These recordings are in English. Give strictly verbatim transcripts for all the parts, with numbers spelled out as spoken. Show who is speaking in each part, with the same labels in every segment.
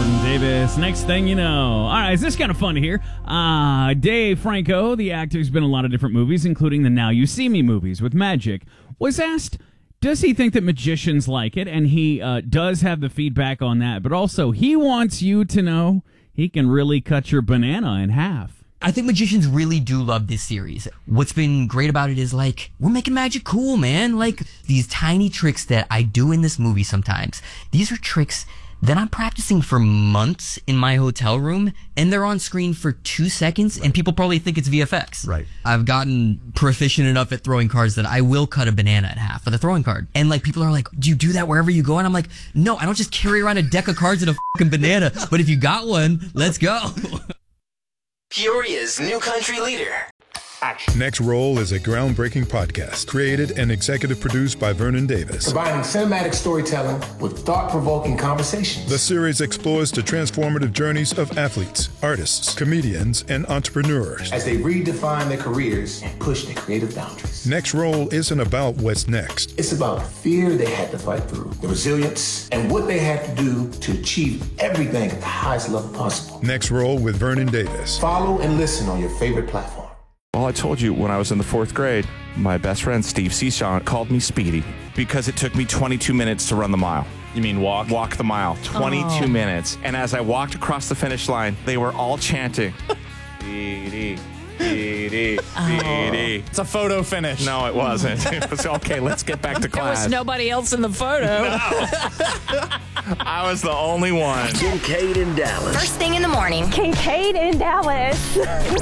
Speaker 1: Vernon Davis. Next thing you know. All right, is this kind of fun to hear? Uh, Dave Franco, the actor who's been in a lot of different movies, including the Now You See Me movies with magic, was asked, does he think that magicians like it? And he uh, does have the feedback on that. But also, he wants you to know he can really cut your banana in half.
Speaker 2: I think magicians really do love this series. What's been great about it is, like, we're making magic cool, man. Like, these tiny tricks that I do in this movie sometimes, these are tricks that I'm practicing for months in my hotel room, and they're on screen for two seconds, and people probably think it's V F X.
Speaker 3: Right.
Speaker 2: I've gotten proficient enough at throwing cards that I will cut a banana in half with a throwing card. And, like, people are like, do you do that wherever you go? And I'm like, no, I don't just carry around a deck of cards and a fucking banana, but if you got one, let's go.
Speaker 4: Peoria's new country leader.
Speaker 5: Action. Next Roll is a groundbreaking podcast created and executive produced by Vernon Davis.
Speaker 6: Combining cinematic storytelling with thought-provoking conversations.
Speaker 5: The series explores the transformative journeys of athletes, artists, comedians, and entrepreneurs
Speaker 6: as they redefine their careers and push their creative boundaries.
Speaker 5: Next Roll isn't about what's next.
Speaker 6: It's about the fear they had to fight through, the resilience, and what they had to do to achieve everything at the highest level possible.
Speaker 5: Next Roll with Vernon Davis.
Speaker 6: Follow and listen on your favorite platform.
Speaker 7: Well, I told you when I was in the fourth grade, my best friend Steve Seashon called me Speedy because it took me twenty-two minutes to run the mile.
Speaker 8: You mean walk?
Speaker 7: Walk the mile. twenty-two
Speaker 8: Oh.
Speaker 7: minutes. And as I walked across the finish line, they were all chanting, Speedy, Speedy, Speedy.
Speaker 8: It's a photo finish.
Speaker 7: No, it wasn't. It was, okay, let's get back to
Speaker 9: There
Speaker 7: class.
Speaker 9: was nobody else in the photo.
Speaker 7: I was the only one.
Speaker 4: Kincaid in Dallas.
Speaker 10: First thing in the morning.
Speaker 11: Kincaid in Dallas.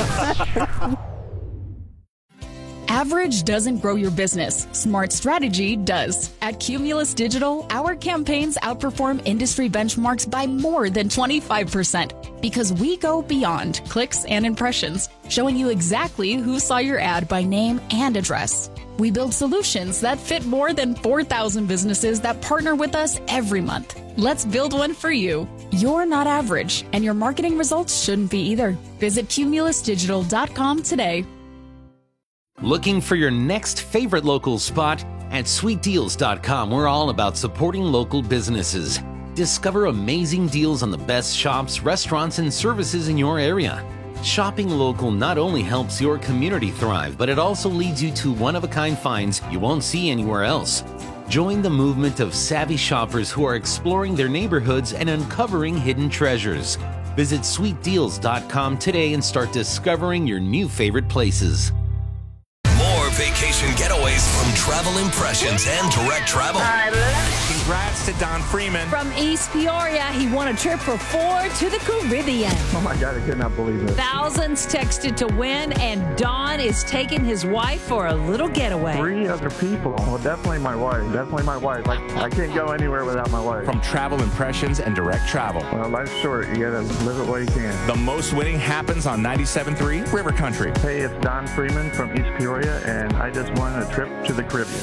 Speaker 12: Average doesn't grow your business. Smart strategy does. At Cumulus Digital, our campaigns outperform industry benchmarks by more than twenty-five percent because we go beyond clicks and impressions, showing you exactly who saw your ad by name and address. We build solutions that fit more than four thousand businesses that partner with us every month. Let's build one for you. You're not average, and your marketing results shouldn't be either. Visit cumulus digital dot com today.
Speaker 13: Looking for your next favorite local spot? At sweet deals dot com, we're all about supporting local businesses. Discover amazing deals on the best shops, restaurants, and services in your area. Shopping local not only helps your community thrive, but it also leads you to one-of-a-kind finds you won't see anywhere else. Join the movement of savvy shoppers who are exploring their neighborhoods and uncovering hidden treasures. Visit sweet deals dot com today and start discovering your new favorite places.
Speaker 4: More vacation getaways from Travel Impressions and Direct Travel.
Speaker 8: Congrats to Don Freeman.
Speaker 9: From East Peoria, he won a trip for four to the Caribbean.
Speaker 14: Oh my God, I could not believe it.
Speaker 9: Thousands texted to win, and Don is taking his wife for a little getaway.
Speaker 14: Three other people. Well, definitely my wife. Definitely my wife. I, I can't go anywhere without my wife.
Speaker 7: From Travel Impressions and Direct Travel.
Speaker 14: Well, life's short. You gotta live it while you can.
Speaker 7: The most winning happens on ninety-seven point three River Country.
Speaker 14: Hey, it's Don Freeman from East Peoria, and I just won a trip to the Caribbean.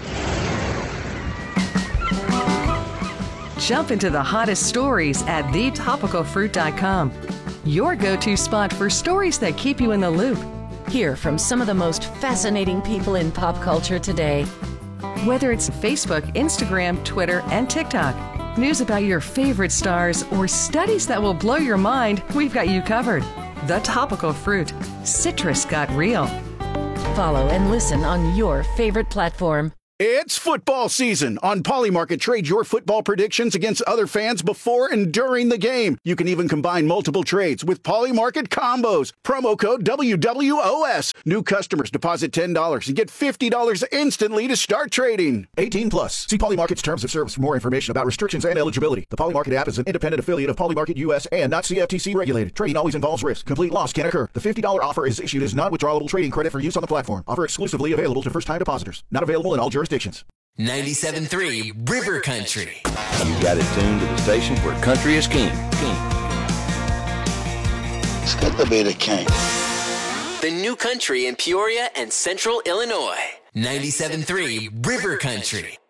Speaker 15: Jump into the hottest stories at the topical fruit dot com. Your go-to spot for stories that keep you in the loop.
Speaker 16: Hear from some of the most fascinating people in pop culture today.
Speaker 15: Whether it's Facebook, Instagram, Twitter, and TikTok, news about your favorite stars, or studies that will blow your mind, we've got you covered. The Topical Fruit. Citrus got real.
Speaker 16: Follow and listen on your favorite platform.
Speaker 17: It's football season. On Polymarket, trade your football predictions against other fans before and during the game. You can even combine multiple trades with Polymarket combos. Promo code W W O S. New customers deposit ten dollars and get fifty dollars instantly to start trading. eighteen plus. See Polymarket's terms of service for more information about restrictions and eligibility. The Polymarket app is an independent affiliate of Polymarket U S and not C F T C regulated. Trading always involves risk. Complete loss can occur. The fifty dollars offer is issued as non-withdrawable trading credit for use on the platform. Offer exclusively available to first-time depositors. Not available in all jurisdictions.
Speaker 4: ninety-seven point three River Country.
Speaker 18: You got it tuned to the station where country is king. King. It's got to be the king.
Speaker 4: The new country in Peoria and Central Illinois. ninety-seven point three River Country.